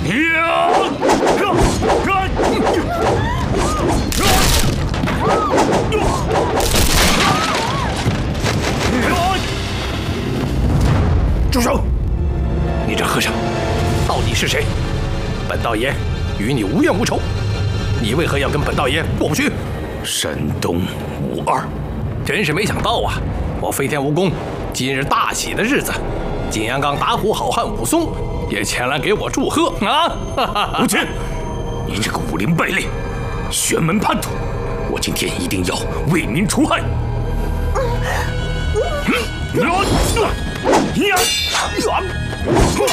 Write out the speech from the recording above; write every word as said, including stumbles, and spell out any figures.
住手！你这和尚到底是谁？本道爷与你无怨无仇，你为何要跟本道爷过不去？ 山东无二， 真是没想到啊！我飞天蜈蚣今日大喜的日子，金阳冈打虎好汉武松也前来给我祝贺啊！ 吴谦，你这个武林败类，玄门叛徒，我今天一定要为民除害！嗯，呀呀呀！